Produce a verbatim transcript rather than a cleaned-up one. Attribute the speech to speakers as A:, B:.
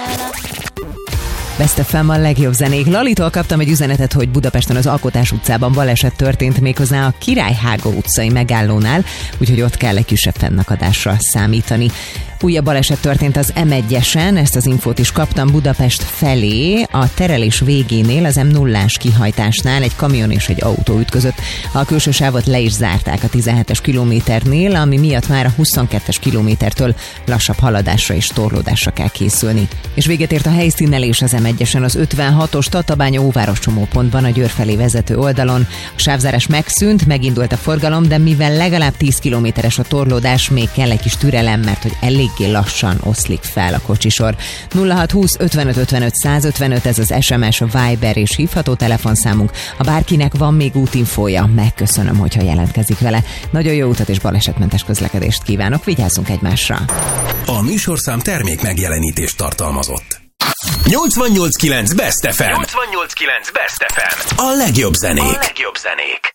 A: Best ef em a legjobb zenék. Lalitól kaptam egy üzenetet, hogy Budapesten az Alkotás utcában baleset történt, méghozzá a Királyhágó utcai megállónál, úgyhogy ott kell egy kisebb fennakadásra számítani. Újabb baleset történt az em egyesen, ezt az infót is kaptam Budapest felé, a terelés végénél, az em nullás kihajtásnál egy kamion és egy autó ütközött. A külső sávot le is zárták a tizenhetes kilométernél, ami miatt már a huszonkettes kilométertől lassabb haladásra és torlódásra kell készülni. És véget ért a helyszínelés az em egyesen az ötvenhatos Tatabánya-Óváros csomópontban a Győr felé vezető oldalon. A sávzárás megszűnt, megindult a forgalom, de mivel legalább tíz kilométeres a torlódás, még kell egy kis türelem, mert hogy elég lassan oszlik fel a kocsisor. nulla hat húsz ötvenöt ötvenöt százötvenöt, ez az es em es, a Viber és hívható telefonszámunk. Ha bárkinek van még útinfója, megköszönöm, hogyha jelentkezik vele. Nagyon jó utat és balesetmentes közlekedést kívánok, vigyázzunk egymásra!
B: A műsorszám termék megjelenítést tartalmazott. nyolcvannyolc kilenc Best ef em. nyolcvannyolc kilenc Best ef em. A legjobb zenék. A legjobb zenék.